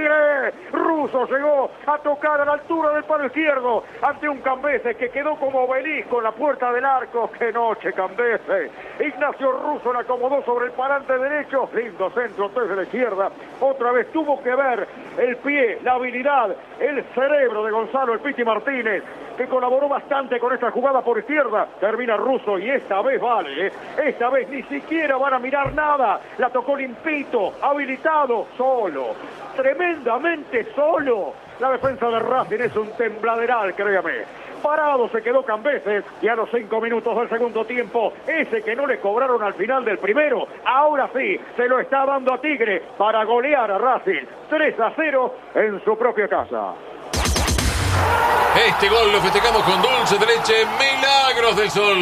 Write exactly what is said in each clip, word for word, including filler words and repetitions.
Tigre. Russo llegó a tocar a la altura del palo izquierdo ante un Cambeses que quedó como obelisco en la puerta del arco. ¡Qué noche, Cambeses! Ignacio Russo la acomodó sobre el parante derecho. Lindo centro desde la izquierda. Otra vez tuvo que ver el pie, la habilidad, el cerebro de Gonzalo El Piti Martínez, que colaboró bastante con esta jugada por izquierda. Termina Russo y esta vez vale, ¿eh? Esta vez ni siquiera van a mirar nada. La tocó limpito, habilitado, solo, tremendamente solo. La defensa de Racing es un tembladeral, créame. Parado se quedó Cambeses y a los cinco minutos del segundo tiempo, ese que no le cobraron al final del primero, ahora sí, se lo está dando a Tigre para golear a Racing. tres a cero en su propia casa. Este gol lo festejamos con dulce de leche Milagros del Sol.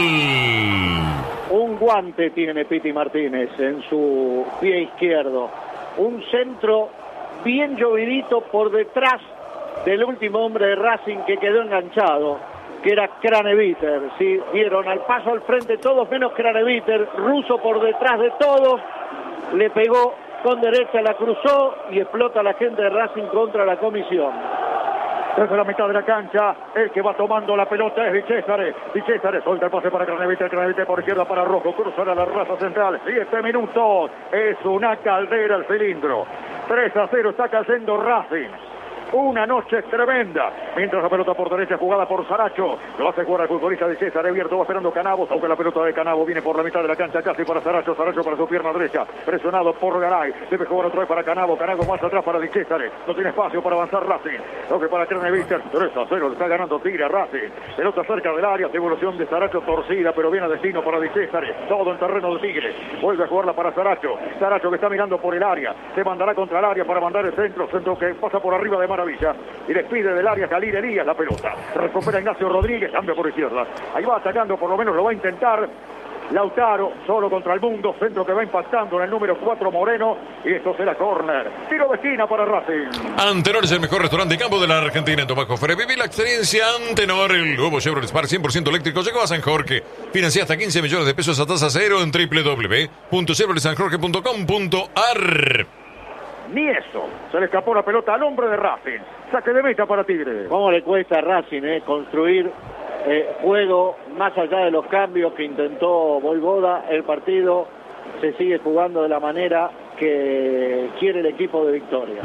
Un guante tiene Piti Martínez en su pie izquierdo. Un centro bien llovidito por detrás del último hombre de Racing que quedó enganchado, que era Craneviter. ¿Sí? Dieron al paso al frente todos menos Craneviter. Russo por detrás de todos. Le pegó con derecha, la cruzó y explota la gente de Racing contra la comisión. Desde la mitad de la cancha, el que va tomando la pelota es Di Césare. Di Césare suelta el pase para Craneviter, Craneviter por izquierda para Rojo, cruzar a la raza central. Siete minutos, es una caldera el cilindro. tres a cero está cayendo Racing. Una noche tremenda. Mientras la pelota por derecha jugada por Saracho. Lo hace jugar al futbolista de César. Abierto va esperando Canavos. Aunque la pelota de Canavo viene por la mitad de la cancha casi para Saracho. Saracho para su pierna derecha. Presionado por Garay. Debe jugar otra vez para Canavo. Canavo más atrás para Di César. No tiene espacio para avanzar Racing. Lo que para Craneviter. tres a cero. Está ganando Tigre a Racing. Pelota cerca del área. Devolución de Saracho torcida. Pero viene a destino para Di César. Todo en terreno de Tigre. Vuelve a jugarla para Saracho. Saracho que está mirando por el área. Se mandará contra el área para mandar el centro. Centro que pasa por arriba de Maravilla. Y despide del área Jalil Elías la pelota. Recupera Ignacio Rodríguez, cambia por izquierda. Ahí va atacando, por lo menos lo va a intentar Lautaro, solo contra el mundo. Centro que va impactando en el número cuatro Moreno. Y esto será córner. Tiro de esquina para Racing. Antenor es el mejor restaurante de campo de la Argentina. En Tomás Jofre, viví la experiencia Antenor. El nuevo Chevrolet Spark cien por ciento eléctrico llegó a San Jorge. Financia hasta quince millones de pesos a tasa cero en doble u doble u doble u punto chevrolet san jorge punto com punto a r. Ni eso. Se le escapó la pelota al hombre de Racing. Saque de meta para Tigre. ¿Cómo le cuesta a Racing eh, construir eh, juego más allá de los cambios que intentó Voivoda? El partido se sigue jugando de la manera que quiere el equipo de Victoria.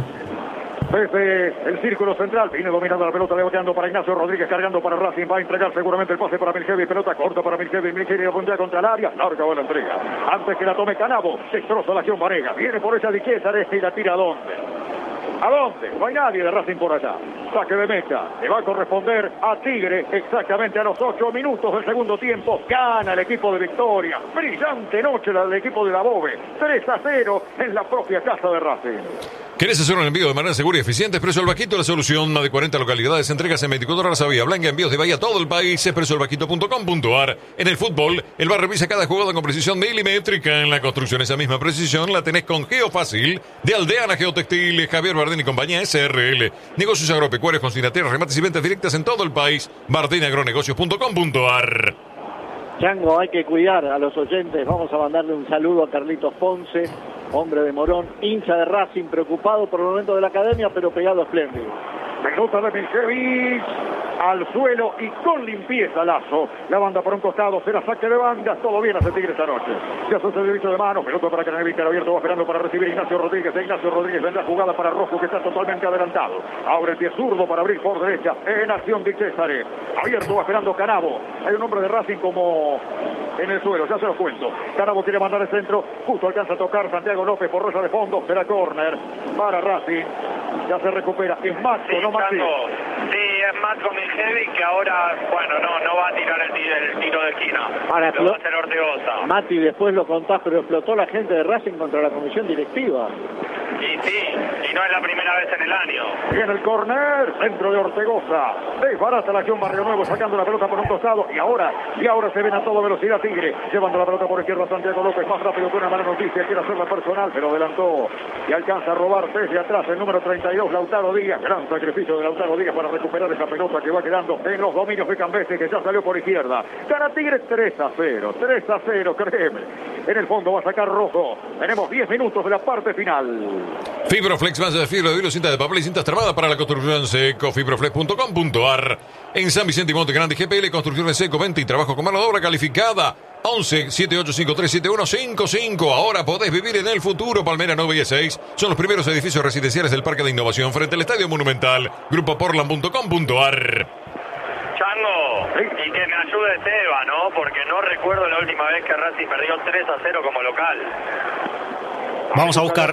Desde el círculo central viene dominando la pelota, reboteando para Ignacio Rodríguez, cargando para Racing, va a entregar seguramente el pase para Miljevi, pelota corta para Miljevi, Miljevi apuntea contra el área, larga va la entrega, antes que la tome Canavo, destroza la acción Varega, viene por esa Di César y la tira a dónde, a dónde, no hay nadie de Racing por allá, saque de meta, le va a corresponder a Tigre, exactamente a los ocho minutos del segundo tiempo, gana el equipo de Victoria, brillante noche la del equipo de la Bove, tres a cero en la propia casa de Racing. ¿Querés hacer un envío de manera segura y eficiente? Expreso El Vaquito, la solución. Más de cuarenta localidades, entregas en veinticuatro horas a Vía Blanca, envíos de Bahía a todo el país. expreso el vaquito punto com punto a r. En el fútbol, el bar revisa cada jugada con precisión milimétrica. En la construcción, esa misma precisión la tenés con Geofácil, de Aldeana Geotextil, Javier Bardén y compañía S R L. Negocios agropecuarios con sinateras, remates y ventas directas en todo el país. bardén agronegocios punto com punto a r. Chango, hay que cuidar a los oyentes. Vamos a mandarle un saludo a Carlitos Ponce, hombre de Morón, hincha de Racing, preocupado por el momento de la academia, pero pegado a espléndido. Pelota de Miljevic al suelo y con limpieza Lazo. La banda por un costado, será saque de banda. Todo bien hace Tigre esta noche. Ya hace el derecho de mano. Pelota para Craneviter abierto, va esperando para recibir Ignacio Rodríguez. De Ignacio Rodríguez vendrá jugada para Rojo, que está totalmente adelantado. Abre el pie zurdo para abrir por derecha. En acción Di César. Abierto, va esperando Canavo. Hay un hombre de Racing como en el suelo, ya se lo cuento. Canavo quiere mandar el centro. Justo alcanza a tocar Santiago López por rosa de fondo. Será córner para Racing. Ya se recupera. Es Matco, sí, no Maxi. Sí, es Matco Miljevic, que ahora, bueno, no no va a tirar el, el tiro de esquina. Ahora, lo va a hacer Ortegoza. Mati, después lo contás, pero explotó la gente de Racing contra la comisión directiva. Y sí, y no es la primera vez en el año. Viene el córner, centro de Ortegoza. Desbarata la acción Barrio Nuevo, sacando la pelota por un costado. Y ahora, y ahora se ven a toda velocidad Tigre. Llevando la pelota por izquierda Santiago López, más rápido que una mala noticia. Quiere hacerla personal, pero adelantó. Y alcanza a robar desde atrás el número treinta y dos, Lautaro Díaz. Gran sacrificio de Lautaro Díaz para recuperar esa pelota. pelota que va quedando en los dominios de Cambese, que ya salió por izquierda. Gana Tigre tres a cero. tres a cero, créeme. En el fondo va a sacar Rojo. Tenemos diez minutos de la parte final. Fibroflex, masa de fibra de hilo, cinta de papel y cintas tramadas para la construcción seco. Fibroflex punto com punto ar. En San Vicente y Monte Grande, G P L, construcciones seco, venta y trabajo con mano de obra calificada. once, siete ocho cinco tres, siete uno cinco cinco. Ahora podés vivir en el futuro. Palmera nueve y seis son los primeros edificios residenciales del Parque de Innovación frente al Estadio Monumental. Grupo Portland punto com punto ar. Chango, y que me ayude Seba, ¿no? Porque no recuerdo la última vez que Racing perdió tres a cero como local. Vamos a buscar.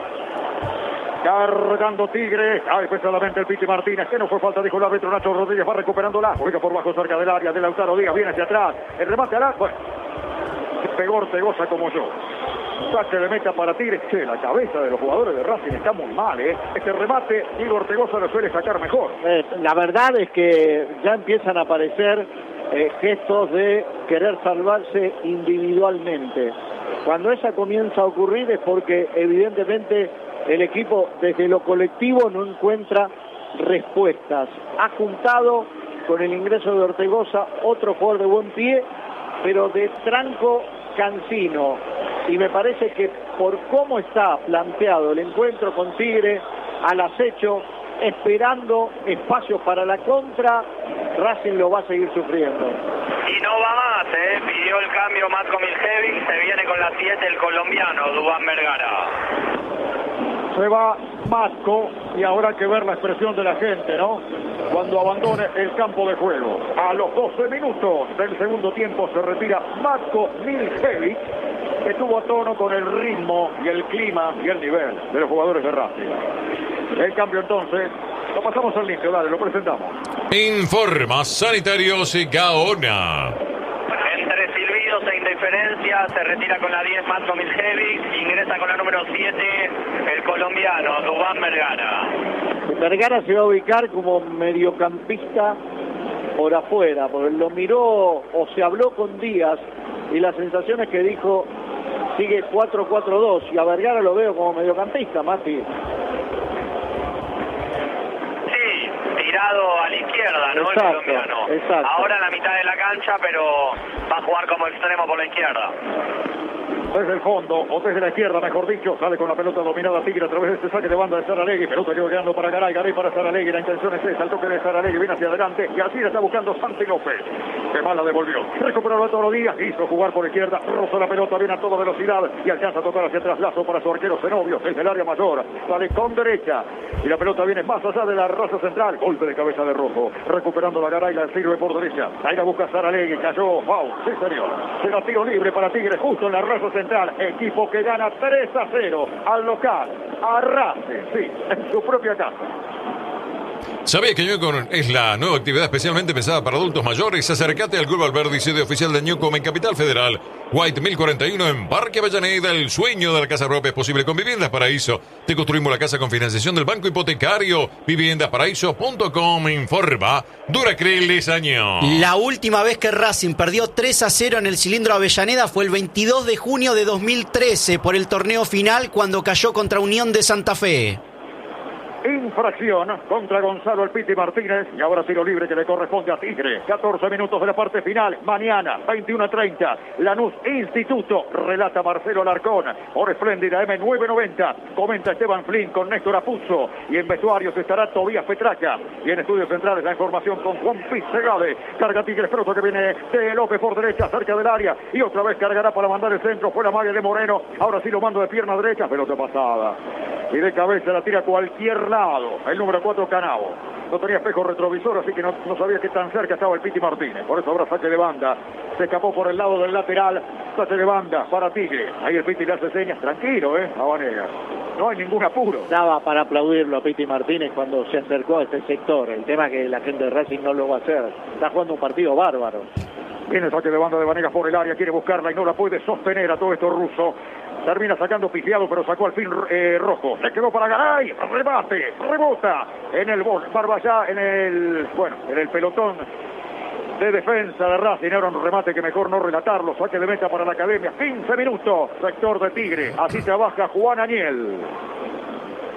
Cargando Tigre, ay, pues solamente el Piti Martínez, que no fue falta, dijo el árbitro. Nacho Rodríguez va recuperándola, juega por bajo cerca del área de Lautaro Díaz, viene hacia atrás, el remate al arco, bueno, pegó Ortegoza como yo. Saque de meta para Tigre, che, la cabeza de los jugadores de Racing está muy mal, ¿eh? Este remate, Diego Ortegoza lo suele sacar mejor. Eh, la verdad es que ya empiezan a aparecer eh, gestos de querer salvarse individualmente. Cuando esa comienza a ocurrir es porque evidentemente el equipo desde lo colectivo no encuentra respuestas. Ha juntado con el ingreso de Ortegoza otro jugador de buen pie, pero de tranco cansino. Y me parece que por cómo está planteado el encuentro con Tigre, al acecho, esperando espacios para la contra, Racing lo va a seguir sufriendo. Y no va más, ¿eh? Pidió el cambio Matko Miljevic, se viene con la siete el colombiano, Duván Vergara. Se va Matko y ahora hay que ver la expresión de la gente, ¿no? Cuando abandone el campo de juego. A los doce minutos del segundo tiempo se retira Matko Miljevic, que estuvo a tono con el ritmo y el clima y el nivel de los jugadores de Racing. El cambio entonces, lo pasamos al limpio, dale, lo presentamos. Informa Sanitarios y Gaona. Entre silbidos e indiferencia se retira con la diez Matko Miljevic, ingresa con la número siete el colombiano Duván Vergara. Vergara se va a ubicar como mediocampista por afuera, porque lo miró o se habló con Díaz y la sensación es que dijo sigue cuatro cuatro dos y a Vergara lo veo como mediocampista, Mati. Sí, tirado a la izquierda, ¿no? Exacto, el colombiano. exacto. Ahora en la mitad de la cancha, pero va a jugar como extremo por la izquierda. Desde el fondo, o desde la izquierda, mejor dicho, sale con la pelota dominada Tigre a través de este saque de banda de Saralegui. Pelota que va quedando para Garay, Garay para Saralegui. La intención es esa, el toque de Saralegui viene hacia adelante y así la está buscando Santi López. Que mal la devolvió. Recuperó a todos los días, hizo jugar por izquierda, rozó la pelota, viene a toda velocidad y alcanza a tocar hacia atrás. Lazo para su arquero Zenobio, desde el área mayor. Sale con derecha y la pelota viene más allá de la raza central. Golpe de cabeza de Rojo. Recuperando la Garay, la sirve por derecha. Ahí la busca Saralegui, cayó. Wow, sí señor. Será tiro libre para Tigre justo en la raza central. Equipo que gana tres a cero al local, a Racing, sí, en su propia casa. ¿Sabías que Newcom es la nueva actividad especialmente pensada para adultos mayores? Acércate al Club Alberdi, sede oficial de Newcom en Capital Federal. White mil cuarenta y uno en Parque Avellaneda. El sueño de la casa propia es posible con Viviendas Paraíso. Te construimos la casa con financiación del Banco Hipotecario. viviendas paraíso punto com informa Duracrel Lesaño. La última vez que Racing perdió tres a cero en el cilindro Avellaneda fue el veintidós de junio de dos mil trece por el torneo final cuando cayó contra Unión de Santa Fe. Infracción contra Gonzalo El Piti Martínez y ahora tiro libre que le corresponde a Tigre. catorce minutos de la parte final. Mañana, veintiuno a treinta. Lanús Instituto. Relata Marcelo Alarcón. Por Espléndida M nueve noventa. Comenta Esteban Flynn con Néstor Apuzzo. Y en vestuarios estará Tobías Petraca. Y en estudios centrales la información con Juan Pizzegade. Carga Tigre Proto que viene de López por derecha, cerca del área. Y otra vez cargará para mandar el centro. Fue la magia de Moreno. Ahora sí lo mando de pierna derecha. Pelota pasada. Y de cabeza la tira cualquier lado. El número cuatro, Canavo. No tenía espejo retrovisor, así que no, no sabía qué tan cerca estaba el Piti Martínez. Por eso ahora saque de banda. Se escapó por el lado del lateral. Saque de banda para Tigre. Ahí el Piti le hace señas. Tranquilo, ¿eh? Habanera. No hay ningún apuro. Daba para aplaudirlo a Piti Martínez cuando se acercó a este sector. El tema es que la gente de Racing no lo va a hacer. Está jugando un partido bárbaro. Viene el saque de banda de Vanegas por el área. Quiere buscarla y no la puede sostener a todo esto ruso. Termina sacando pifiado, pero sacó al fin eh, Rojo. Se quedó para Garay. Rebate. Rebota. En el bol. Barballá en el... Bueno, en el pelotón de defensa de Racing. Era un remate que mejor no relatarlo. Saque de meta para la academia. quince minutos. Sector de Tigre. Así trabaja Juan Aniel.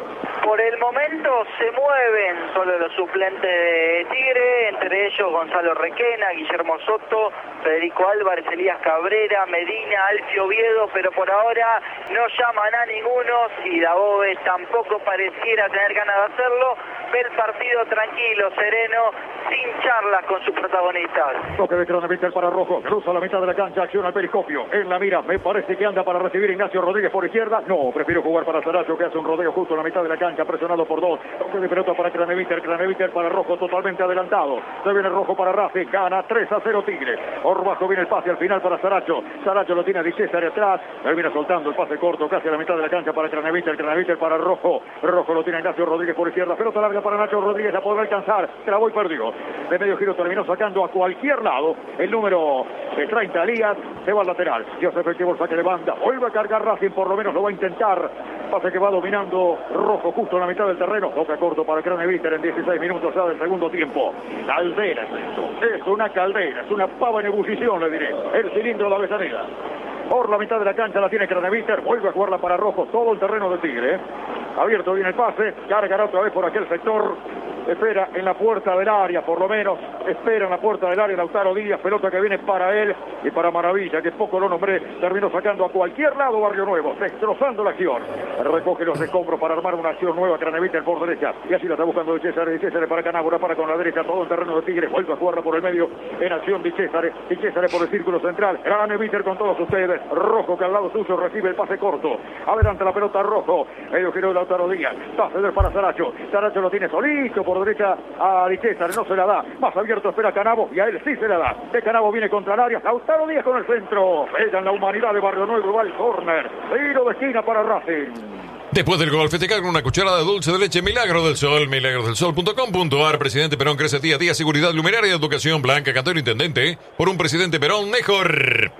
Por el momento se mueven solo los suplentes de Tigre, entre ellos Gonzalo Requena, Guillermo Soto, Federico Álvarez, Elías Cabrera, Medina, Alfio Oviedo, pero por ahora no llaman a ninguno y Dabove tampoco pareciera tener ganas de hacerlo. Ve el partido tranquilo, sereno, sin charlas con sus protagonistas. Toque de Craneviter para Rojo, cruza la mitad de la cancha, acciona el periscopio, en la mira, me parece que anda para recibir Ignacio Rodríguez por izquierda, no, prefiero jugar para Saracho que hace un rodeo justo en la mitad de la cancha, presionado por dos, toque de pelota para Craneviter, Craneviter para Rojo, totalmente adelantado, se viene Rojo para Racing, gana tres a cero Tigre, por bajo viene el pase al final para Saracho, Saracho lo tiene a Di César atrás, él viene soltando el pase corto casi a la mitad de la cancha para Craneviter, Craneviter para Rojo, Rojo lo tiene Ignacio Rodríguez por izquierda, pelota larga para Nacho Rodríguez, la podrá alcanzar, trabó y perdió, de medio giro terminó sacando a cualquier lado, el número de treinta Elías, se va al lateral, ya se efectivo el saque de banda, vuelve a cargar Racing, por lo menos lo va a intentar, pase que va dominando Rojo justo en la mitad del terreno, toca corto para Craneviter en dieciséis minutos ya del segundo tiempo, caldera es esto, es una caldera, es una pava en ebullición le diré, el cilindro de la Avellaneda. Por la mitad de la cancha la tiene Craneviter, vuelve a jugarla para Rojo, todo el terreno de Tigre, ¿eh? Abierto viene el pase, cargará otra vez por aquel sector, espera en la puerta del área, por lo menos, espera en la puerta del área Lautaro Díaz, pelota que viene para él y para Maravilla, que poco lo nombré, terminó sacando a cualquier lado Barrio Nuevo, destrozando la acción, recoge los escombros para armar una acción nueva, Craneviter por derecha, y así la está buscando Di César, Di César para Canávora, para con la derecha, todo el terreno de Tigre, vuelve a jugarla por el medio, en acción Di César, Di César por el círculo central, Craneviter con todos ustedes, Rojo que al lado suyo recibe el pase corto, adelante la pelota Rojo, medio giro de Lautaro Díaz, va a ceder para Saracho, Saracho lo tiene solito por derecha a Di César, no se la da, más abierto espera Canavo y a él sí se la da, de Canavo viene contra el área, Lautaro Díaz con el centro, ella en la humanidad de Barrio Nuevo, va al córner, tiro de esquina para Racing. Después del gol, festejar con una cucharada de dulce de leche Milagro del Sol, milagros del sol punto com punto a r. Presidente Perón crece día a día, seguridad, luminaria, educación, Blanca, Cantero Intendente, por un Presidente Perón mejor.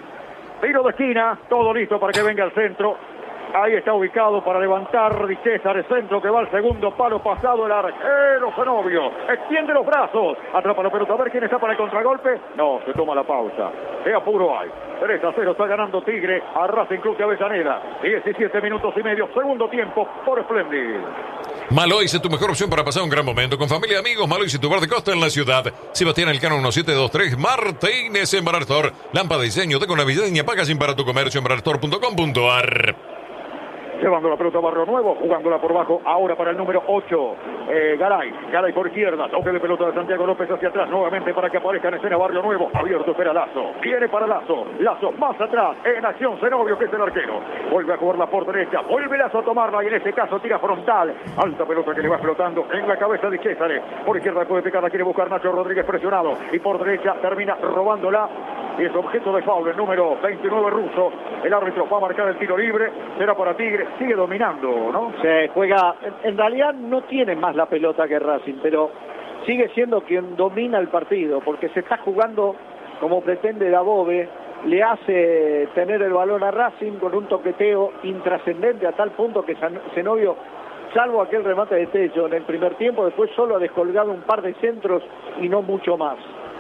Tiro de esquina, todo listo para que venga al centro. Ahí está ubicado para levantar Di César, el centro que va al segundo palo, pasado el arquero Zenobio, extiende los brazos, atrapa la pelota, a ver quién está para el contragolpe, no, se toma la pausa, qué apuro hay, tres a cero está ganando Tigre a Racing Club de Avellaneda, diecisiete minutos y medio, segundo tiempo por Splendid. Malois es tu mejor opción para pasar un gran momento con familia y amigos. Malois y tu bar de costa en la ciudad. Sebastián Elcano uno siete dos tres, Martínez en Barastor, lámpara de diseño, tengo navideña, paga sin para tu comercio en barastor punto com punto a r. Llevando la pelota a Barrio Nuevo, jugándola por bajo, ahora para el número ocho, eh, Garay, Garay por izquierda, toque de pelota de Santiago López hacia atrás, nuevamente para que aparezca en escena Barrio Nuevo, abierto espera Lazo, viene para Lazo, Lazo más atrás, en acción Zenobio que es el arquero, vuelve a jugarla por derecha, vuelve Lazo a tomarla y en este caso tira frontal, alta pelota que le va explotando en la cabeza de César, por izquierda puede pegarla, quiere buscar Nacho Rodríguez presionado, y por derecha termina robándola, y es objeto de foul el número veintinueve ruso, el árbitro va a marcar el tiro libre, será para Tigre, sigue dominando, ¿no? Se juega, en, en realidad no tiene más la pelota que Racing, pero sigue siendo quien domina el partido, porque se está jugando como pretende Dabove, le hace tener el balón a Racing con un toqueteo intrascendente a tal punto que Zenobio, salvo aquel remate de techo en el primer tiempo, después solo ha descolgado un par de centros y no mucho más.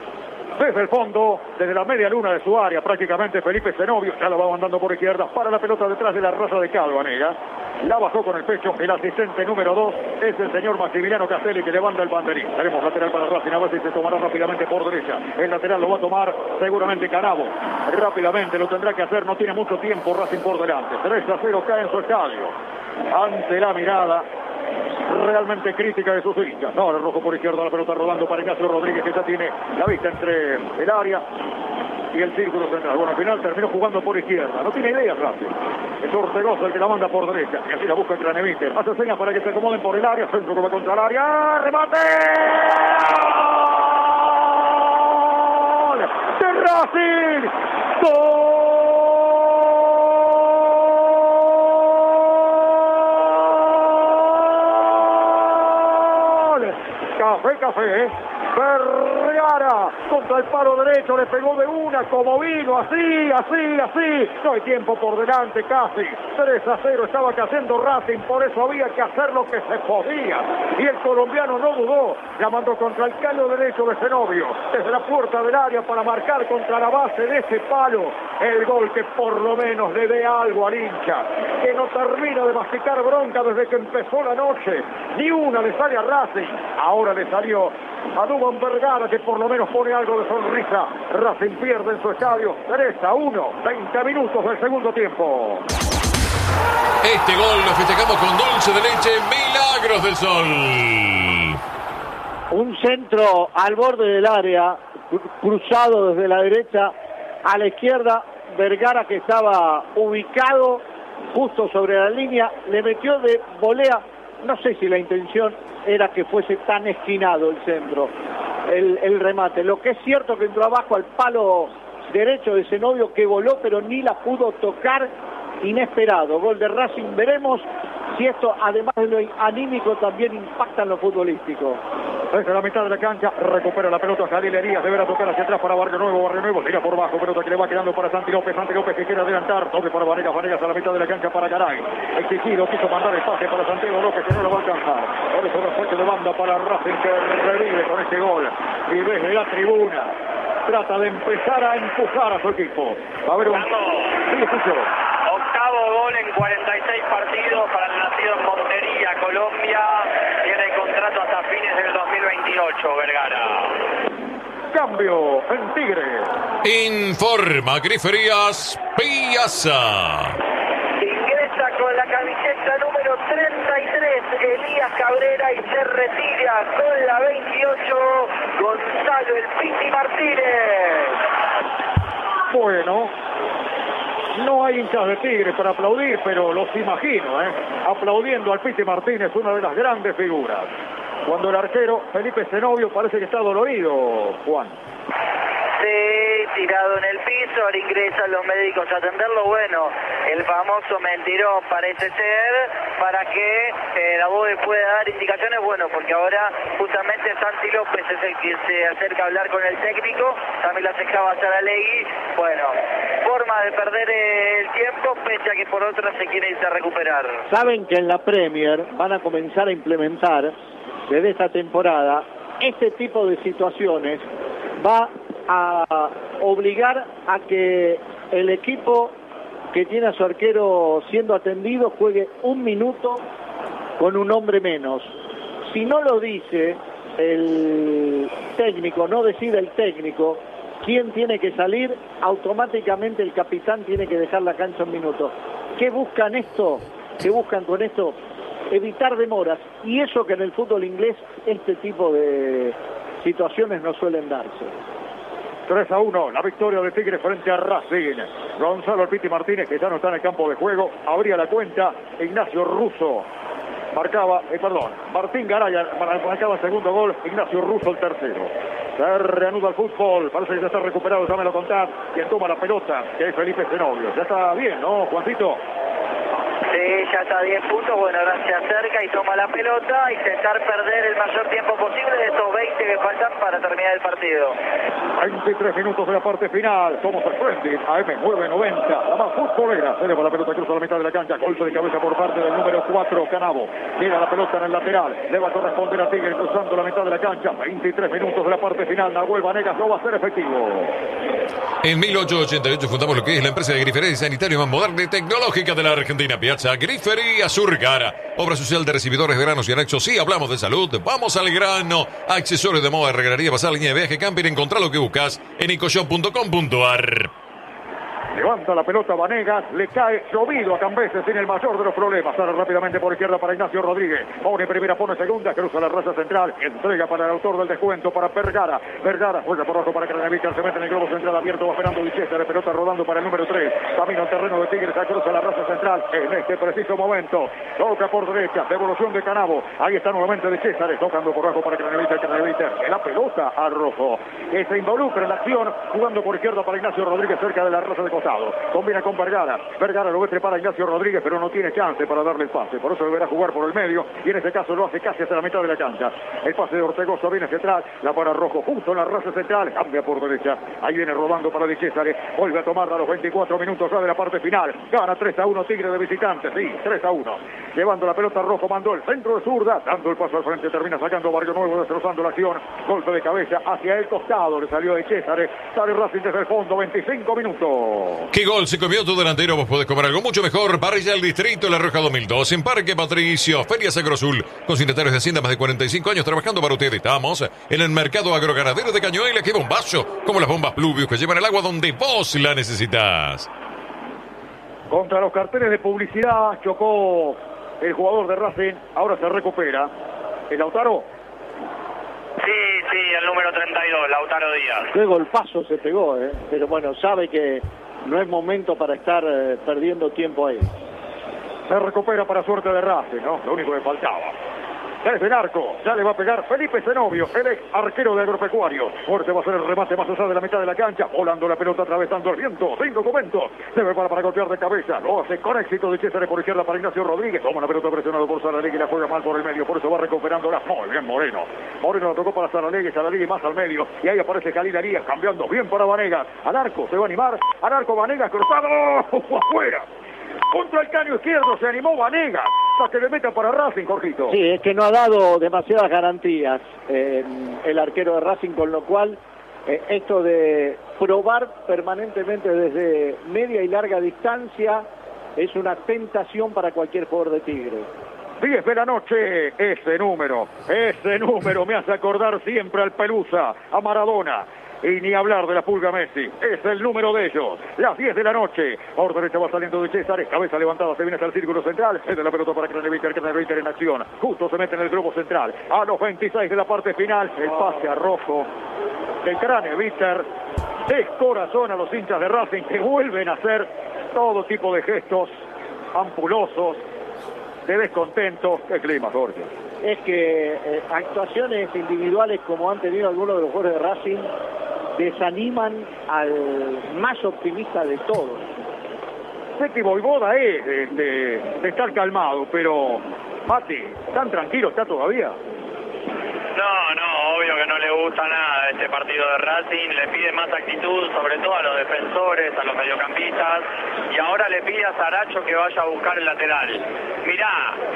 Desde el fondo, desde la media luna de su área, prácticamente Felipe Zenobio, ya la va mandando por izquierda, para la pelota detrás de la raza de Calvanega, la bajó con el pecho, el asistente número dos es el señor Maximiliano Castelli que levanta el banderín, tenemos lateral para Racing, a ver si se tomará rápidamente por derecha, el lateral lo va a tomar seguramente Canavo, rápidamente lo tendrá que hacer, no tiene mucho tiempo Racing por delante, tres a cero cae en su estadio, ante la mirada realmente crítica de sus hinchas. No, el Rojo por izquierda, la pelota rodando para Ignacio Rodríguez que ya tiene la vista entre el área y el círculo central. Bueno, al final terminó jugando por izquierda, no tiene idea Racing. Es Ortegoza el que la manda por derecha y así la busca el Craneviter. Hace señas para que se acomoden por el área, centro que va contra el área, remate ¡Gol! ¡De Racing! ¡Gol! café, café, ¿eh? Vergara contra el palo derecho, le pegó de una como vino, así, así, así. No hay tiempo por delante casi. tres a cero estaba cayendo Racing, por eso había que hacer lo que se podía. Y el colombiano no dudó, llamando contra el calo derecho de Zenobio, desde la puerta del área para marcar contra la base de ese palo. El gol que por lo menos le dé algo al hincha, que no termina de masticar bronca desde que empezó la noche. Ni una le sale a Racing. Ahora le salió a Duván Vergara, que por lo menos pone algo de sonrisa. Racing pierde en su estadio tres a uno, veinte minutos del segundo tiempo. Este gol lo festejamos con dulce de leche, Milagros del Sol. Un centro al borde del área, cruzado desde la derecha a la izquierda. Vergara, que estaba ubicado justo sobre la línea, le metió de volea. No sé si la intención era que fuese tan esquinado el centro, el, el remate. Lo que es cierto que entró abajo al palo derecho de Zenobio, que voló pero ni la pudo tocar. Inesperado, gol de Racing. Veremos si esto, además de lo anímico, también impacta en lo futbolístico. Desde la mitad de la cancha, recupera la pelota Jalil Herías, deberá tocar hacia atrás para Barrio Nuevo, Barrio Nuevo, tira por bajo, pelota que le va quedando para Santi López, Santi López que quiere adelantar, doble para Vanegas, Vanegas a la mitad de la cancha para Garay, exigido, quiso mandar el pase para Santiago López, que no lo va a alcanzar, por eso refuerzo de banda para Racing, que revive con este gol, y desde la tribuna trata de empezar a empujar a su equipo. Va a haber un... Sí, escucho. Octavo gol en cuarenta y seis partidos para el nacido en Montería, Colombia. Tiene el contrato hasta fines del dos mil veintiocho, Vergara. Cambio en Tigre. Informa Griferías Piazza. Ingresa con la camiseta número treinta y tres, Elías Cabrera, y se retira con la veintiocho, Gonzalo El Piti Martínez. Bueno, no hay hinchas de Tigre para aplaudir, pero los imagino, ¿eh? Aplaudiendo al Piti Martínez, una de las grandes figuras. Cuando el arquero Felipe Zenobio parece que está dolorido, Juan. Sí, tirado en el piso, ahora ingresan los médicos a atenderlo. Bueno, el famoso mentirón parece ser, para que eh, la B O E pueda dar indicaciones. Bueno, porque ahora justamente Santi López es el que se acerca a hablar con el técnico, también la acercaba a Saralegui. Bueno, forma de perder el tiempo, pese a que por otra se quiere irse a recuperar. Saben que en la Premier van a comenzar a implementar desde esta temporada este tipo de situaciones. Va a obligar a que el equipo que tiene a su arquero siendo atendido juegue un minuto con un hombre menos. Si no lo dice el técnico, no decide el técnico quién tiene que salir, automáticamente el capitán tiene que dejar la cancha un minuto. ¿Qué buscan esto? ¿Qué buscan con esto? Evitar demoras, y eso que en el fútbol inglés este tipo de situaciones no suelen darse. tres a uno, la victoria de Tigre frente a Racing. Gonzalo El Piti Martínez, que ya no está en el campo de juego, abría la cuenta. Ignacio Russo marcaba, eh, perdón, Martín Garay marcaba el segundo gol, Ignacio Russo el tercero. Se reanuda el fútbol, parece que ya está recuperado, ya me lo contás. Quien toma la pelota, que es Felipe Zenobio. Ya está bien, ¿no, Juancito? Sí, ya está a diez puntos. Bueno, ahora se acerca y toma la pelota, intentar perder el mayor tiempo posible de estos veinte que faltan para terminar el partido. veintitrés minutos de la parte final. Somos el Friendly, A M nueve noventa, la más futbolera. Se eleva la pelota, cruza la mitad de la cancha. Golpe de cabeza por parte del número cuatro, Canavo. Llega la pelota en el lateral. Le va a corresponder a Tigre cruzando la mitad de la cancha. veintitrés minutos de la parte final. Nahuel Vanegas no va a ser efectivo. En mil ochocientos ochenta y ocho fundamos lo que es la empresa de grifería y sanitario más moderna y tecnológica de la Argentina, Piazza Grifería Surgara. Obra social de recibidores, veranos y anexos. Sí, hablamos de salud. Vamos al grano. Accesorios de moda, regalaría, pasar línea de viaje, camping. Encontrar lo que buscas en ecoshop punto com punto ar. Levanta la pelota Vanegas, le cae llovido a Cambeses sin el mayor de los problemas. Sale rápidamente por izquierda para Ignacio Rodríguez. Pone primera, pone segunda, cruza la raza central. Entrega para el autor del descuento, para Vergara. Vergara juega por abajo para Craneviter. Se mete en el globo central abierto. Va esperando Di César. Pelota rodando para el número tres. Camino al terreno de Tigres. Cruza la raza central. En este preciso momento. Toca por derecha. Devolución de Canavo. Ahí está nuevamente Di César. Tocando por abajo para Craneviter. Craneviter. La pelota al rojo. Que se involucra en la acción. Jugando por izquierda para Ignacio Rodríguez cerca de la raza de Costa. costado. Combina con Vergara. Vergara lo ve trepar a Ignacio Rodríguez, pero no tiene chance para darle el pase. Por eso deberá jugar por el medio. Y en este caso lo hace casi hasta la mitad de la cancha. El pase de Ortegoza viene hacia atrás. La para Rojo justo en la raza central. Cambia por derecha. Ahí viene rodando para Di Césare. Vuelve a tomarla a los veinticuatro minutos ya de la parte final. Gana tres a uno Tigre de visitante. Sí, tres a uno. Llevando la pelota Rojo. Mandó el centro de zurda. Dando el paso al frente. Termina sacando Barrio Nuevo. Destrozando la acción. Golpe de cabeza hacia el costado. Le salió de Césare. Sale Racing desde el fondo. veinticinco minutos. ¿Qué gol se comió tu delantero? Vos podés comer algo mucho mejor. Parrilla del Distrito La Rioja dos mil dos. En Parque Patricio. Feria Agrosul. Con signatarios de Hacienda más de cuarenta y cinco años trabajando para ustedes. Estamos en el mercado agroganadero de Cañuelas. ¡Qué bombazo! Como las bombas Pluvius que llevan el agua donde vos la necesitas. Contra los carteles de publicidad chocó el jugador de Racing. Ahora se recupera. ¿El Lautaro? Sí, sí, el número treinta y dos, Lautaro Díaz. Qué golpazo se pegó, ¿eh? Pero bueno, sabe que no es momento para estar eh, perdiendo tiempo ahí. Se recupera para suerte de Racing, ¿no? Lo único que faltaba. Desde el arco, ya le va a pegar Felipe Zenobio, el ex arquero de Agropecuario. Fuerte va a ser el remate más allá de la mitad de la cancha, volando la pelota, atravesando el viento, sin documento. Se prepara para golpear de cabeza, lo hace con éxito de César por izquierda para Ignacio Rodríguez. Toma la pelota presionado por Saralegui y la juega mal por el medio, por eso va recuperándola. Muy bien Moreno. Moreno la tocó para Saralegui, Saralegui más al medio. Y ahí aparece Jalil Arias, cambiando bien para Vanegas. Al arco, se va a animar. Al arco Vanegas, cruzado, afuera. Contra el caño izquierdo se animó Vanegas para que le meta para Racing, Jorgito. Sí, es que no ha dado demasiadas garantías eh, el arquero de Racing, con lo cual eh, esto de probar permanentemente desde media y larga distancia es una tentación para cualquier jugador de Tigre. diez de la noche, ese número, ese número me hace acordar siempre al Pelusa, a Maradona. Y ni hablar de la Pulga Messi, es el número de ellos. Las diez de la noche, por derecha va saliendo de César, cabeza levantada, se viene hasta el círculo central, cede la pelota para Craneviter, Craneviter en acción, justo se mete en el globo central, a los veintiséis de la parte final, el pase a Rojo de Craneviter, descorazona a los hinchas de Racing que vuelven a hacer todo tipo de gestos ampulosos, de descontento. Qué clima, Jorge. Es que eh, actuaciones individuales como han tenido algunos de los jugadores de Racing desaniman al más optimista de todos. Sé que Voivoda es de, de, de estar calmado, pero Mati, ¿tan tranquilo está todavía? No, no, obvio que no le gusta nada este partido de Racing, le pide más actitud, sobre todo a los defensores, a los mediocampistas, y ahora le pide a Saracho que vaya a buscar el lateral. Mirá,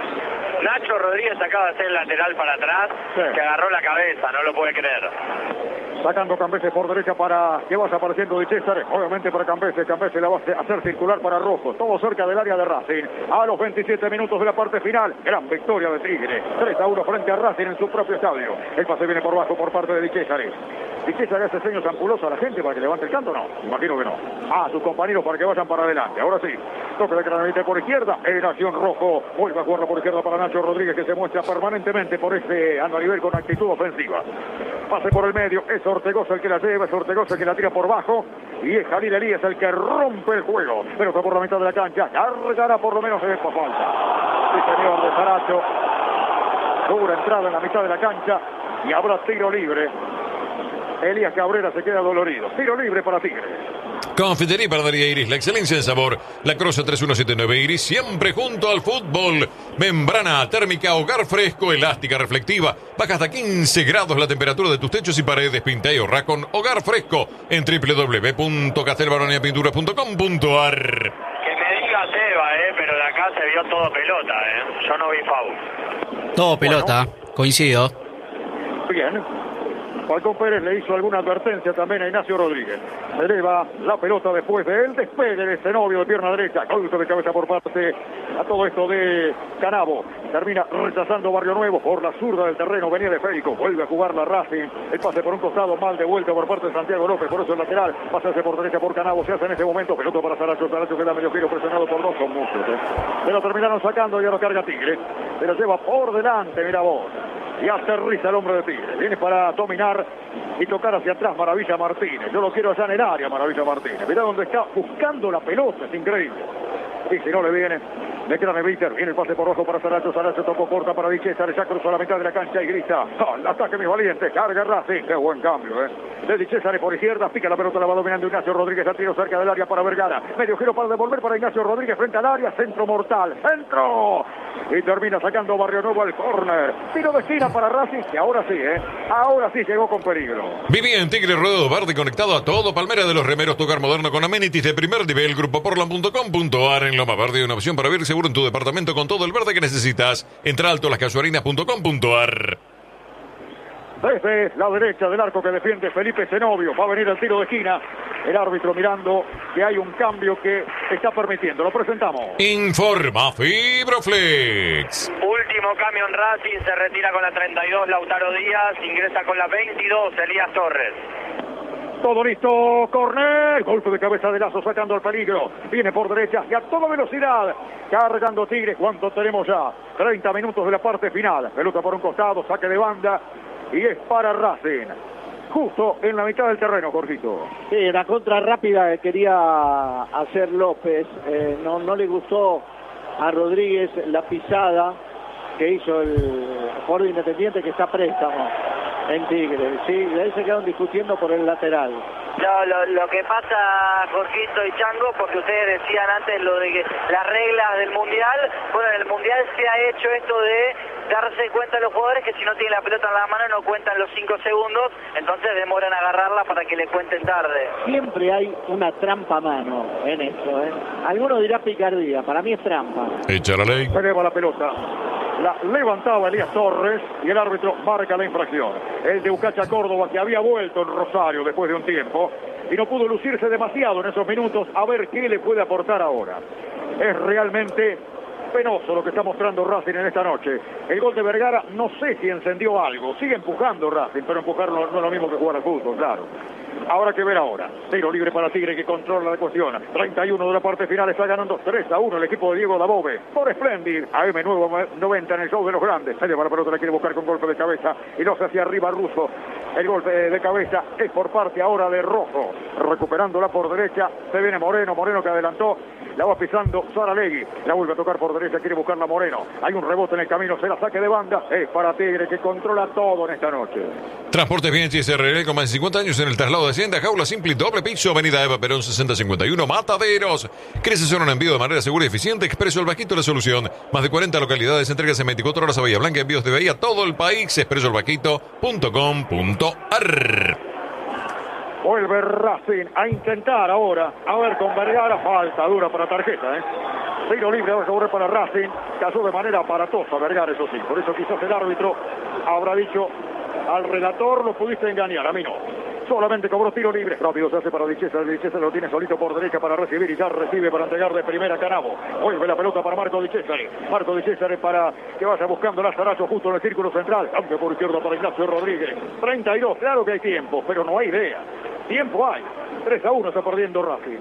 Nacho Rodríguez acaba de hacer el lateral para atrás, sí, que agarró la cabeza, no lo puede creer. Sacando Cambeses por derecha para que vaya apareciendo de César, obviamente para Cambeses, Cambeses la va a hacer circular para Rojo, todo cerca del área de Racing, a los veintisiete minutos de la parte final, gran victoria de Tigre, tres a uno frente a Racing en su propio estadio. El pase viene por bajo por parte de Di César. Di César hace seños ampulosos a la gente para que levante el canto, no, imagino que no. Ah, a sus compañeros para que vayan para adelante, ahora sí, toque de Craneviter por izquierda, en acción Rojo, vuelve a jugarla por izquierda para Nacho Rodríguez que se muestra permanentemente por este a nivel con actitud ofensiva. Pase por el medio, es Ortegoza el que la lleva, es Ortegoza el que la tira por bajo y es Jalil Elías el que rompe el juego, pero está por la mitad de la cancha, cargará por lo menos en esta falta. Sí, señor, de Saracho, dura entrada en la mitad de la cancha y habrá tiro libre. Elías Cabrera se queda dolorido, tiro libre para Tigre. Confitería y Panadería Iris, la excelencia en sabor. La Croce tres uno siete nueve Iris, siempre junto al fútbol. Membrana térmica, hogar fresco, elástica, reflectiva. Baja hasta quince grados la temperatura de tus techos y paredes. Pinta y ahorra con Hogar Fresco en doble u doble u doble u punto castelbaronia pintura punto com punto a r. Que me diga Seba, eh, pero de acá se vio todo pelota, eh. Yo no vi foul. Todo pelota, bueno, coincido. Bien. Falcón Pérez le hizo alguna advertencia también a Ignacio Rodríguez. Se eleva la pelota después de él, despegue de Zenobio de pierna derecha. Golpe de cabeza por parte a todo esto de Canavo. Termina rechazando Barrio Nuevo por la zurda del terreno. Venía de Férico. Vuelve a jugar la Racing. El pase por un costado mal de vuelta por parte de Santiago López. Por eso el lateral. Pase por derecha por Canavo. Se hace en ese momento. Pelota para Saracho. Saracho queda medio giro presionado por dos. Son muchos. ¿eh? Se lo terminaron sacando y ahora carga Tigre. Se lo lleva por delante. Mira vos. Y aterriza el hombre de Tigre. Viene para dominar y tocar hacia atrás Maravilla Martínez. Yo lo quiero allá en el área, Maravilla Martínez. Mirá dónde está buscando la pelota, es increíble. Y si no le viene, le queda Neviter. Viene el pase por rojo para Saracho. Saracho tocó corta para Di César. Ya cruzó a la mitad de la cancha y grita: ¡oh, el ataque, mis valientes! Carga Racing. ¡Qué buen cambio, eh! De Di César por izquierda. Pica la pelota, la va dominando Ignacio Rodríguez. A tiro cerca del área para Vergara. Medio giro para devolver para Ignacio Rodríguez frente al área. Centro mortal. ¡Centro! Y termina sacando Barrio Nuevo al córner. Tiro de esquina para Racing. Que ahora sí, eh. Ahora sí llegó con peligro. Vivía en Tigre Ruedo Bardi conectado a todo Palmera de los Remeros, tu hogar moderno con amenities de primer nivel. Grupo Portland punto com punto ar. En Loma Verde, una opción para vivir seguro en tu departamento con todo el verde que necesitas. Entra alto las casuarinas punto com punto ar. Desde la derecha del arco que defiende Felipe Zenobio. Va a venir el tiro de esquina. El árbitro mirando que hay un cambio que está permitiendo. Lo presentamos. Informa Fibroflex. Último cambio en Racing. Se retira con la treinta y dos Lautaro Díaz. Ingresa con la veintidós Elías Torres. Todo listo, corner, golpe de cabeza de Lazo sacando el peligro, viene por derecha y a toda velocidad, cargando Tigres. ¿Cuánto tenemos ya? treinta minutos de la parte final, pelota por un costado, saque de banda y es para Racing, justo en la mitad del terreno, Jorgito. Sí, la contra rápida que quería hacer López, eh, no, no le gustó a Rodríguez la pisada que hizo el jugador Independiente que está a préstamo en Tigre, sí, de ahí se quedaron discutiendo por el lateral. No, lo, lo que pasa, Jorgito y Chango, porque ustedes decían antes lo de que las reglas del Mundial, bueno, en el Mundial se ha hecho esto de darse cuenta a los jugadores que si no tienen la pelota en la mano no cuentan los cinco segundos, entonces demoran a agarrarla para que le cuenten tarde. Siempre hay una trampa a mano en esto, ¿eh? Alguno dirá picardía, para mí es trampa. Echa la ley. Se eleva la pelota. La levantaba Elías Torres y el árbitro marca la infracción. El de Ucacha Córdoba, que había vuelto en Rosario después de un tiempo y no pudo lucirse demasiado en esos minutos, a ver qué le puede aportar ahora. Es realmente penoso lo que está mostrando Racing en esta noche. El gol de Vergara, no sé si encendió algo. Sigue empujando Racing, pero empujarlo no es lo mismo que jugar al fútbol, claro. Habrá que ver ahora. Tiro libre para Tigre que controla la cuestión. treinta y uno de la parte final, está ganando tres a uno el equipo de Diego Dabove. Por Splendid, A M nuevo noventa en el show de los grandes. Se lleva la pelota, la quiere buscar con golpe de cabeza y lo hace hacia arriba Russo. El golpe de cabeza es por parte ahora de Rojo. Recuperándola por derecha, se viene Moreno, Moreno que adelantó. La va pisando Saralegui. La vuelve a tocar por derecha, quiere buscarla Moreno. Hay un rebote en el camino, se la saque de banda. Es para Tigre que controla todo en esta noche. Transportes Bianchi S R L con más de cincuenta años en el traslado de Hacienda, jaula simple y doble piso, avenida Eva Perón sesenta cincuenta y uno, Mataderos. ¿Querés hacer un envío de manera segura y eficiente? Expreso El Vaquito, la solución. Más de cuarenta localidades, entregas en veinticuatro horas a Bahía Blanca, envíos de Bahía a todo el país. expreso el vaquito punto com punto ar. Vuelve Racing a intentar ahora, a ver con Vergara, falta dura para tarjeta, ¿eh? Tiro libre ahora sobre para Racing, cayó de manera aparatosa Vergara, eso sí, por eso quizás el árbitro habrá dicho al relator, lo pudiste engañar, a mí no. Solamente cobró tiro libre. Rápido se hace para Di César. Di César lo tiene solito por derecha para recibir y ya recibe para entregar de primera Canavo. Vuelve la pelota para Marco Di César. Marco Di César para que vaya buscando Lazarazo justo en el círculo central. Cambio por izquierda para Ignacio Rodríguez. treinta y dos, claro que hay tiempo, pero no hay idea. Tiempo hay. tres a uno está perdiendo Racing.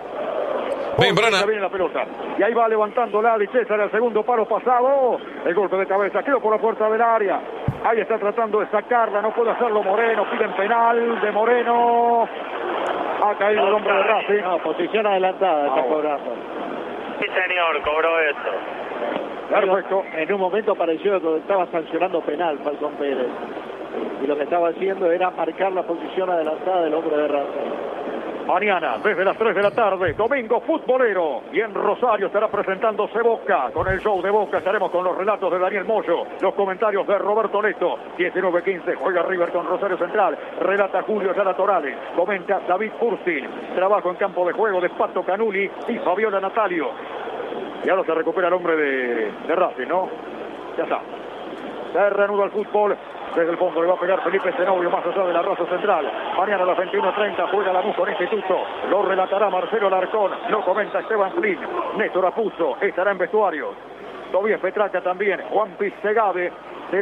Bien, Brana. Viene la pelota. Y ahí va levantándola Di César el segundo paro pasado. El golpe de cabeza. Quedó por la puerta del área. Ahí está tratando de sacarla. No puede hacerlo Moreno. Piden penal de Moreno. Ha caído el hombre de Racing. No, posición adelantada está cobrando. Sí, señor, cobró eso. Perfecto. En un momento pareció que estaba sancionando penal Falcón Pérez. Y lo que estaba haciendo era marcar la posición adelantada del hombre de Racing. Mañana, desde las tres de la tarde, domingo futbolero. Y en Rosario estará presentándose Boca. Con el show de Boca estaremos con los relatos de Daniel Moyo, los comentarios de Roberto Leto. diecinueve quince, juega River con Rosario Central. Relata Julio Yara Torales. Comenta David Furstin. Trabajo en campo de juego de Pato Canuli y Fabiola Natalio. Y ahora se recupera el hombre de, de Racing, ¿no? Ya está. Se reanuda el fútbol. Desde el fondo le va a pegar Felipe Zenobio más allá de la raza central. Mañana a las veintiuno treinta juega la Lanús en Instituto. Lo relatará Marcelo Larcón. Lo comenta Esteban Flynn. Néstor Apuzzo estará en vestuarios. Tobías Petraca también. Juan Piz Segade será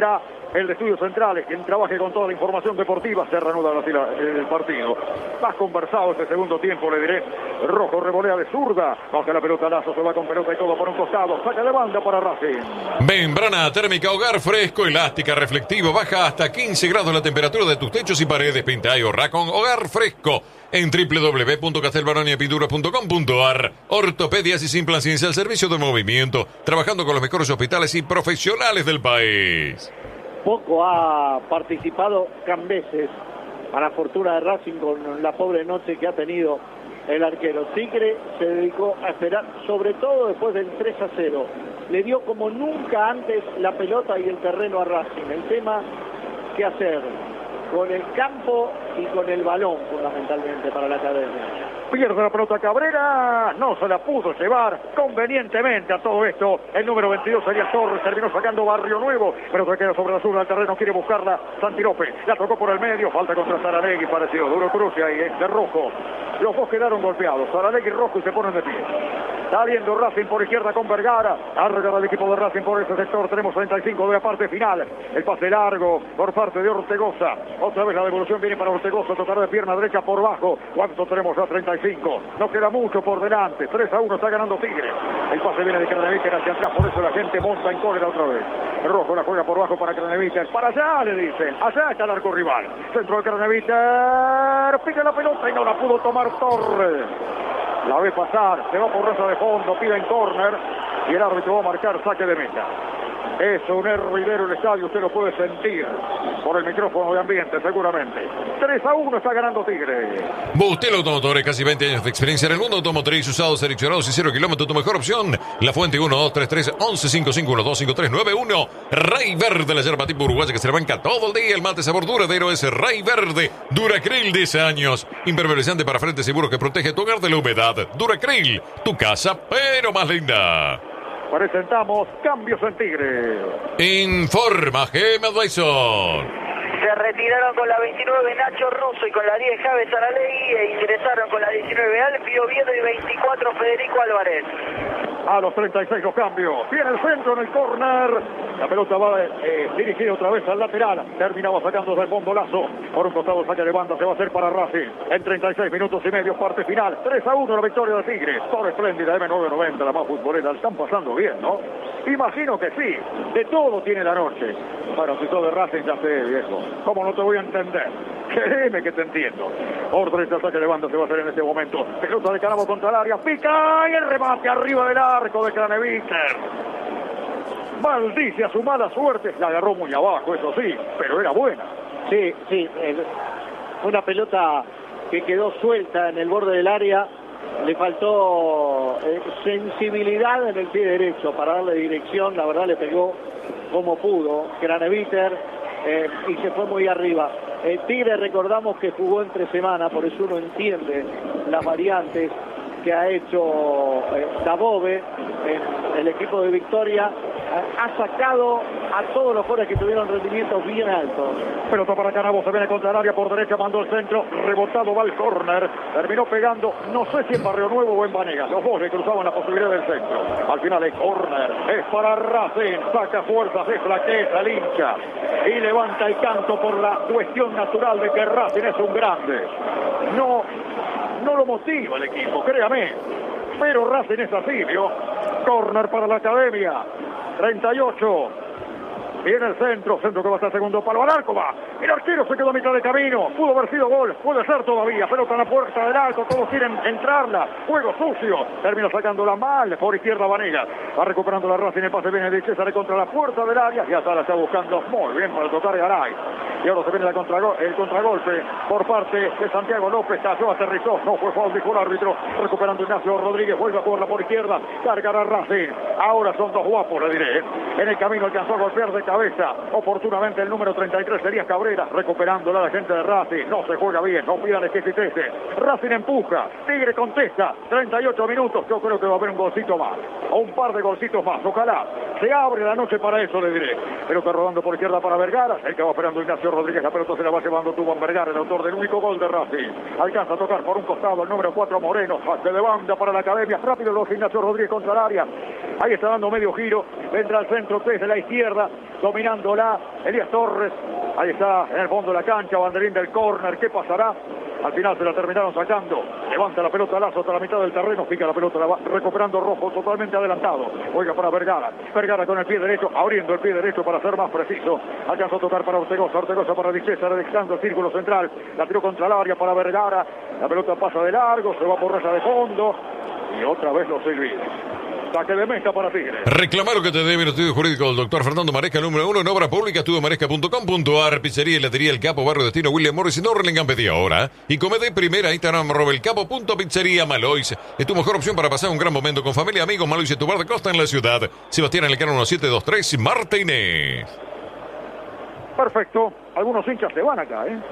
el de Estudios Centrales, quien trabaje con toda la información deportiva. Se reanuda así la, el partido. Más conversado este segundo tiempo, le diré. Rojo revolea de zurda, baja la pelota Lazo, se va con pelota y todo por un costado, saca de banda para Racing. Membrana térmica Hogar Fresco, elástica, reflectivo, baja hasta quince grados la temperatura de tus techos y paredes. Pinta y ahorra con Hogar Fresco en doble u doble u doble u punto castelbaronia pintura punto com punto a r. Ortopedias y sin Ciencia, el servicio de movimiento, trabajando con los mejores hospitales y profesionales del país. Poco ha participado Cambeses, para fortuna de Racing, con la pobre noche que ha tenido el arquero. Tigre se dedicó a esperar, sobre todo después del tres a cero. Le dio como nunca antes la pelota y el terreno a Racing. El tema, ¿qué hacer? Con el campo y con el balón, fundamentalmente, para la academia. Pierde la pelota Cabrera, no se la pudo llevar convenientemente a todo esto. El número veintidós sería Torres, terminó sacando Barrio Nuevo, pero se queda sobre la zurda del terreno, quiere buscarla Santi López. La tocó por el medio, falta contra Saralegui, pareció duro cruce ahí, de Rojo. Los dos quedaron golpeados, Saralegui y Rojo, y se ponen de pie. Saliendo Racing por izquierda con Vergara. Arregla el equipo de Racing por ese sector. Tenemos treinta y cinco de la parte final. El pase largo por parte de Ortegoza. Otra vez la devolución viene para Ortegoza. Tocará de pierna derecha por bajo. ¿Cuánto tenemos ya? treinta y cinco. No queda mucho por delante. tres a uno está ganando Tigre. El pase viene de Craneviter hacia atrás. Por eso la gente monta en cólera otra vez. Rojo la juega por bajo para Craneviter. Para allá, le dicen. Allá está el arco rival. Centro de Craneviter. Pica la pelota y no la pudo tomar Torres. La ve pasar, se va por raza de fondo, pide en córner y el árbitro va a marcar saque de meta. Es un hervidero el estadio, usted lo puede sentir por el micrófono de ambiente seguramente. tres a uno está ganando Tigre. Bustel Automotores, casi veinte años de experiencia en el mundo automotriz, usados, seleccionados y cero kilómetros, tu mejor opción. La Fuente uno dos tres tres once cincuenta y cinco uno dos cinco tres nueve uno. Rey Verde, la yerba tipo uruguaya que se le banca todo el día. El mate sabor duradero es Rey Verde. Duracril, diez años. Impermeabilizante para frente seguro que protege tu hogar de la humedad. Duracril, tu casa pero más linda. Presentamos cambios en Tigre. Informa Gema Dyson. Se retiraron con la veintinueve Nacho Russo y con la diez Javes Saralegui e ingresaron con la diecinueve Alfio Oviedo y veinticuatro Federico Álvarez. A los treinta y seis los cambios. Viene el centro en el córner. La pelota va eh, dirigida otra vez al lateral. Terminaba sacando del fondo Lazo. Por un costado saque de banda se va a hacer para Racing. En treinta y seis minutos y medio, parte final. tres a uno la victoria de Tigre. Torre espléndida, eme nueve noventa, la más futbolera. Están pasando bien, ¿no? Imagino que sí. De todo tiene la noche. Bueno, si sos de Racing ya sé, viejo. ¿Cómo no te voy a entender? Créeme que te entiendo. Orden de saque de banda se va a hacer en este momento. Pelota de Canabo contra el área. Pica y el remate arriba del arco de Craneviter. Maldice a su mala suerte. La agarró muy abajo, eso sí, pero era buena. Sí, sí. Eh, una pelota que quedó suelta en el borde del área. Le faltó eh, sensibilidad en el pie derecho para darle dirección. La verdad le pegó como pudo Craneviter eh, y se fue muy arriba. Eh, Tigre, recordamos que jugó entre semana, por eso uno entiende las variantes que ha hecho eh, Dabove en el equipo de Victoria. Ha sacado a todos los jugadores que tuvieron rendimientos bien altos. Pelota para Canabo, se viene contra el área por derecha, mandó el centro, rebotado va el córner, terminó pegando, no sé si en Barrio Nuevo o en Vanegas, los dos le cruzaban la posibilidad del centro. Al final el córner es para Racing, saca fuerzas de flaqueza el hincha y levanta el canto por la cuestión natural de que Racing es un grande. No, no lo motiva el equipo, créame, pero Racing es así, ¿vio? Córner para la academia. treinta y ocho. Viene el centro, centro que va hasta el segundo palo, al arco va. El arquero se quedó a mitad de camino, pudo haber sido gol, puede ser todavía, pelota en la puerta del arco, todos quieren entrarla, juego sucio, termina sacándola mal, por izquierda Vanegas, va recuperando la Racing, el pase viene de César contra la puerta del área, y hasta la está buscando muy bien para tocar Garay. Y ahora se viene la contrago el contragolpe por parte de Santiago López, cayó, aterrizó, no fue foul, dijo el árbitro, recuperando Ignacio Rodríguez, vuelve a jugarla por izquierda, cargará Racing, ahora son dos guapos, le diré, en el camino alcanzó a golpear de cabeza oportunamente el número treinta y tres sería Cabrera, recuperándola la gente de Racing, no se juega bien, no pidan exquisitece, Racing empuja, Tigre contesta, treinta y ocho minutos, yo creo que va a haber un golcito más, o un par de golcitos más, ojalá, se abre la noche para eso, le diré, pelota rodando por izquierda para Vergara, el que va esperando Ignacio Rodríguez, la pelota se la va llevando Tubán Vergara, el autor del único gol de Racing, alcanza a tocar por un costado el número cuatro Moreno, pase de banda para la academia, rápido los Ignacio Rodríguez contra el área, ahí está dando medio giro, vendrá al centro desde la izquierda, dominándola Elías Torres. Ahí está, en el fondo de la cancha, banderín del córner. ¿Qué pasará? Al final se la terminaron sacando. Levanta la pelota Lazo hasta la mitad del terreno. Pica la pelota, la va recuperando Rojo, totalmente adelantado. Oiga para Vergara. Vergara con el pie derecho, abriendo el pie derecho para ser más preciso. Alcanzó a tocar para Ortegoza. Ortegoza para Di César, dejando el círculo central. La tiró contra el área para Vergara. La pelota pasa de largo, se va por raya de fondo. Y otra vez los silbidos. Saque de meta para Tigre. Reclamar lo que te debe el estudio jurídico del doctor Fernando Maresca, número uno en obra pública, estudio maresca punto com punto ar, pizzería y latería El Capo, barrio destino William Morris y Norrellingham, pedí ahora. Y come de primera, Instagram, arroba el capo punto pizzería Malois. Es tu mejor opción para pasar un gran momento con familia, amigos. Malois es tu bar de costa en la ciudad. Sebastián en el canal diecisiete veintitrés, Martínez. Perfecto. Algunos hinchas se van acá, ¿eh?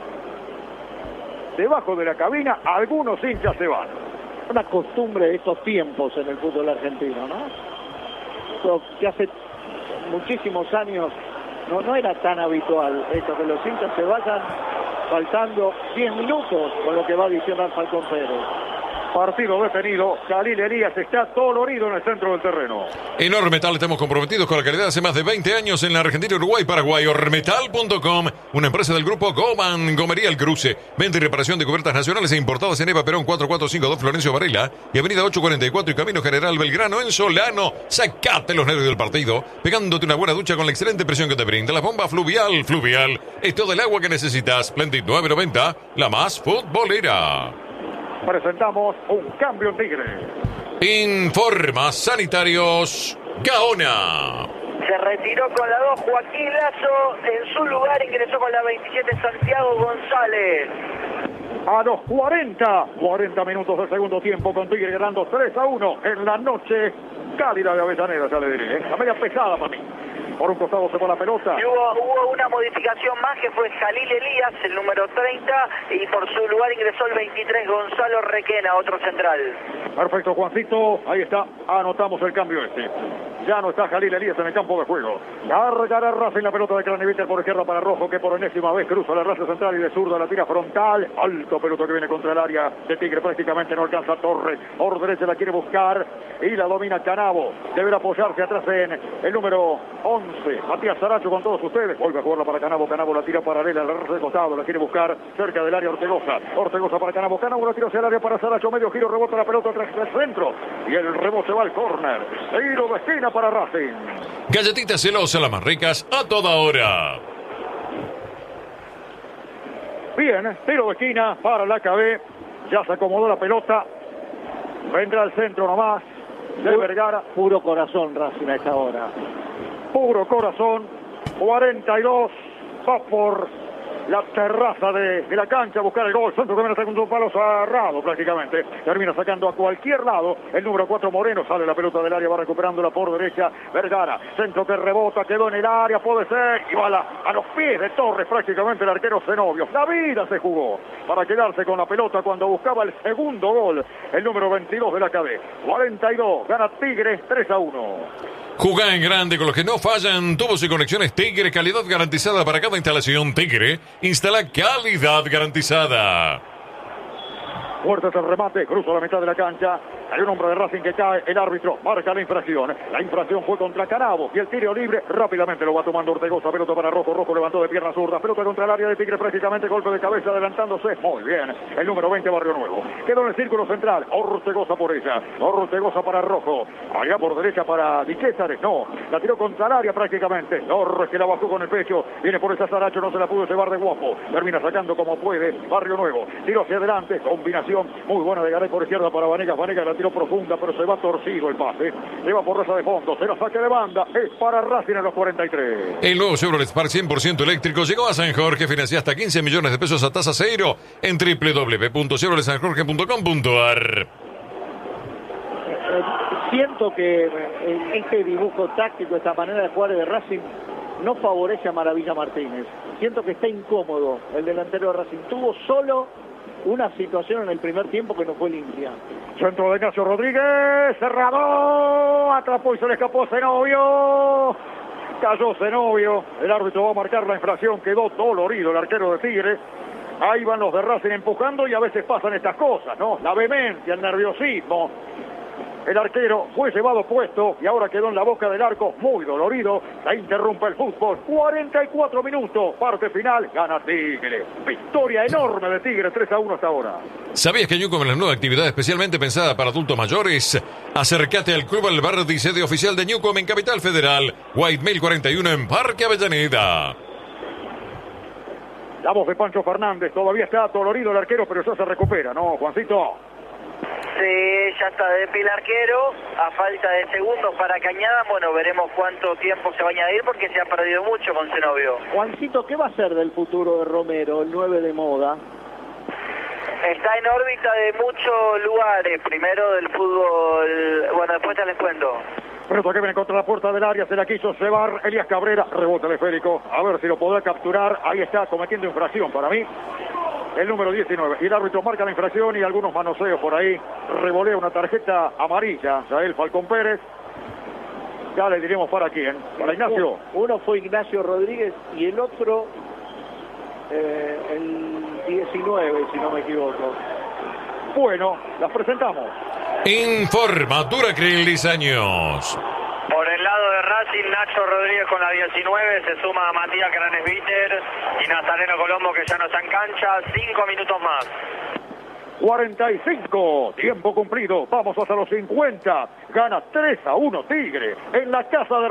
Debajo de la cabina, algunos hinchas se van. Una costumbre de estos tiempos en el fútbol argentino, ¿no? Esto que hace muchísimos años no, no era tan habitual, esto que los hinchas se vayan faltando diez minutos con lo que va diciendo al Falcón Pérez. Partido detenido, Jalil Elías está dolorido en el centro del terreno. En Ormetal estamos comprometidos con la calidad hace más de veinte años en la Argentina, Uruguay, Paraguay. Ormetal punto com, una empresa del grupo Goman, Gomería El Cruce. Venta y reparación de cubiertas nacionales e importadas en Eva Perón cuatro cuatro cinco dos Florencio Varela y Avenida ocho cuarenta y cuatro y Camino General Belgrano en Solano. Sacate los nervios del partido, pegándote una buena ducha con la excelente presión que te brinda la bomba Fluvial. Fluvial es todo el agua que necesitas. Splendid nueve noventa, la más futbolera. Presentamos un cambio en Tigre. Informa Sanitarios Gaona. Se retiró con la dos Joaquín Lazo. En su lugar ingresó con la veintisiete Santiago González. A los cuarenta, cuarenta minutos del segundo tiempo, con Tigre ganando tres a uno en la noche cálida de Avellaneda, ya le diré. ¿eh? La media pesada para mí. Por un costado se va la pelota. Y hubo, hubo una modificación más que fue Jalil Elías, el número treinta, y por su lugar ingresó el veintitrés Gonzalo Requena, otro central. Perfecto, Juancito. Ahí está. Anotamos el cambio este. Ya no está Jalil Elías en el campo de juego. Largará Racing la pelota de Craneviter por izquierda para Rojo, que por enésima vez cruza la raza central y de zurda la tira frontal. Alto pelota que viene contra el área de Tigre. Prácticamente no alcanza Torres. Por derecha la quiere buscar y la domina Canavo. Deberá apoyarse atrás en el número once. Matías Saracho con todos ustedes. Vuelve a jugarla para Canavo. Canavo la tira paralela. La raza de costado. La quiere buscar cerca del área Ortegoza. Ortegoza para Canavo. Canavo la tira hacia el área para Saracho. Medio giro. Rebota la pelota atrás del centro. Y el rebote va al córner. Tiro de esquina para Racing. Galletitas celosas, las más ricas, a toda hora. Bien, tiro de esquina para la A B. Ya se acomodó la pelota. Vendrá al centro nomás de Vergara. Puro corazón Racing a esta hora. Puro corazón. cuarenta y dos. Va por la terraza de, de la cancha a buscar el gol. Centro que viene sacando un palo cerrado prácticamente. Termina sacando a cualquier lado. El número cuatro Moreno. Sale la pelota del área. Va recuperándola por derecha. Vergara. Centro que rebota. Quedó en el área. Puede ser. Y va a, la, a los pies de Torres prácticamente el arquero Zenobio. La vida se jugó para quedarse con la pelota cuando buscaba el segundo gol. El número veintidós de la A B. cuarenta y dos. Gana Tigre tres a uno. Jugá en grande con los que no fallan. Tubos y conexiones Tigre, calidad garantizada para cada instalación. Tigre, instala calidad garantizada. Fuerte el remate, cruza la mitad de la cancha. Hay un hombre de Racing que cae, el árbitro marca la infracción. La infracción fue contra Canavo y el tiro libre rápidamente lo va tomando Ortegoza. Pelota para Rojo, Rojo levantó de pierna zurda. Pelota contra el área de Tigre prácticamente, golpe de cabeza adelantándose. Muy bien, el número veinte Barrio Nuevo. Quedó en el círculo central, Ortegoza por ella. Ortegoza para Rojo. Allá por derecha para Di César, no. La tiró contra el área prácticamente. Torres que la bajó con el pecho. Viene por esa Saracho, no se la pudo llevar de guapo. Termina sacando como puede Barrio Nuevo. Tiro hacia adelante, combinación muy buena de Garay por izquierda para Vanegas. Vanegas la tiró profunda, pero se va torcido el pase. Se va por raza de fondo, se la saque de banda. Es para Racing a los cuarenta y tres. El nuevo Chevrolet Spark cien por ciento eléctrico llegó a San Jorge. Financia hasta quince millones de pesos a tasa cero en doble u doble u doble u punto chevrolet san jorge punto com punto ar. Eh, siento que eh, este dibujo táctico, esta manera de jugar de Racing no favorece a Maravilla Martínez. Siento que está incómodo el delantero de Racing. Tuvo solo una situación en el primer tiempo que no fue limpia. Centro de Ignacio Rodríguez, cerrado, atrapó y se le escapó Zenobio. Cayó Zenobio, el árbitro va a marcar la infracción, quedó dolorido el arquero de Tigre. Ahí van los de Racing empujando y a veces pasan estas cosas, ¿no? La vehemencia, el nerviosismo. El arquero fue llevado puesto y ahora quedó en la boca del arco, muy dolorido. La interrumpe el fútbol. cuarenta y cuatro minutos, parte final, gana Tigre. Victoria enorme de Tigre, tres a uno hasta ahora. ¿Sabías que Newcom es la nueva actividad especialmente pensada para adultos mayores? Acércate al Club Alberdi, sede oficial de Newcom en Capital Federal, White Mail cuarenta y uno en Parque Avellaneda. La voz de Pancho Fernández, todavía está dolorido el arquero, pero ya se recupera, ¿no, Juancito? Sí, ya está de pie el arquero, a falta de segundos para Cañada. Bueno, veremos cuánto tiempo se va a añadir porque se ha perdido mucho con Zenobio. Juancito, ¿qué va a ser del futuro de Romero, el nueve de moda? Está en órbita de muchos lugares, primero del fútbol, bueno, después te les cuento. Pero que viene contra la puerta del área, se la quiso cebar Elías Cabrera, rebote el esférico, a ver si lo podrá capturar, ahí está cometiendo infracción para mí, el número diecinueve, y el árbitro marca la infracción y algunos manoseos por ahí, revolea una tarjeta amarilla, Yael Falcón Pérez, ya le diremos para quién, para Ignacio. Uno fue Ignacio Rodríguez y el otro, eh, el diecinueve, si no me equivoco. Bueno, las presentamos. Informa Duracril Diseños. Por el lado de Racing, Nacho Rodríguez con la diecinueve, se suma a Matías Granes-Viter y Nazareno Colombo que ya no está en cancha, cinco minutos más. cuarenta y cinco, tiempo cumplido, vamos hasta los cincuenta, gana tres a uno Tigre en la casa de